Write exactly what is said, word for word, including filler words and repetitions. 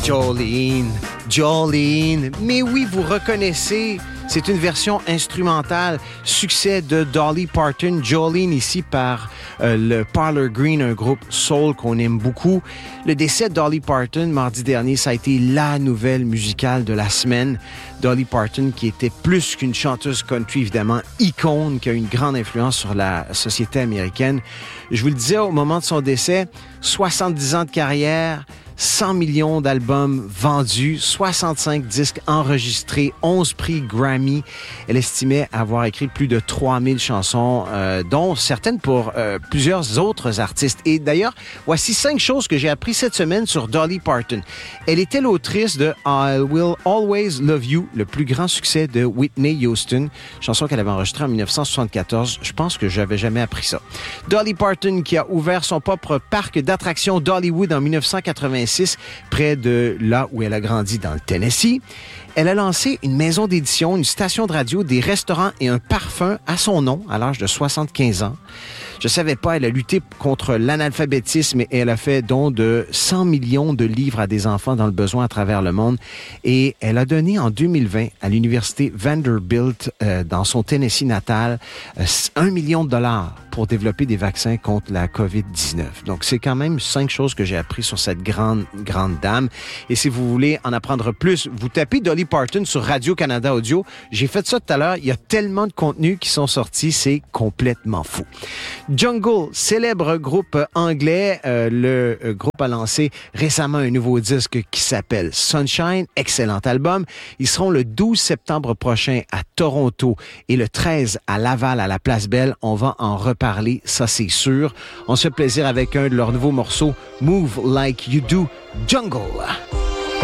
Jolene, Jolene, mais oui, vous reconnaissez, c'est une version instrumentale, succès de Dolly Parton, Jolene ici par euh, le Parlor Green, un groupe soul qu'on aime beaucoup. Le décès de Dolly Parton, mardi dernier, ça a été la nouvelle musicale de la semaine. Dolly Parton, qui était plus qu'une chanteuse country, évidemment, icône, qui a une grande influence sur la société américaine. Je vous le disais au moment de son décès, soixante-dix ans de carrière, cent millions d'albums vendus, soixante-cinq disques enregistrés, onze prix Grammy. Elle estimait avoir écrit plus de trois mille chansons, euh, dont certaines pour euh, plusieurs autres artistes. Et d'ailleurs, voici cinq choses que j'ai appris cette semaine sur Dolly Parton. Elle était l'autrice de I Will Always Love You, le plus grand succès de Whitney Houston, chanson qu'elle avait enregistrée en dix-neuf cent soixante-quatorze. Je pense que j'avais jamais appris ça. Dolly Parton, qui a ouvert son propre parc d'attractions Dollywood en dix-neuf cent quatre-vingt-six, près de là où elle a grandi, dans le Tennessee. Elle a lancé une maison d'édition, une station de radio, des restaurants et un parfum à son nom à l'âge de soixante-quinze ans. Je savais pas, elle a lutté contre l'analphabétisme et elle a fait don de cent millions de livres à des enfants dans le besoin à travers le monde. Et elle a donné en deux mille vingt à l'université Vanderbilt, euh, dans son Tennessee natal, euh, un million de dollars pour développer des vaccins contre la covid dix-neuf. Donc, c'est quand même cinq choses que j'ai appris sur cette grande, grande dame. Et si vous voulez en apprendre plus, vous tapez Dolly Parton sur Radio-Canada Audio. J'ai fait ça tout à l'heure. Il y a tellement de contenus qui sont sortis, c'est complètement fou. Jungle, célèbre groupe anglais. Euh, le euh, groupe a lancé récemment un nouveau disque qui s'appelle Sunshine. Excellent album. Ils seront le douze septembre prochain à Toronto et le treize à Laval, à la Place Belle. On va en reparler, ça c'est sûr. On se fait plaisir avec un de leurs nouveaux morceaux, Move Like You Do, Jungle.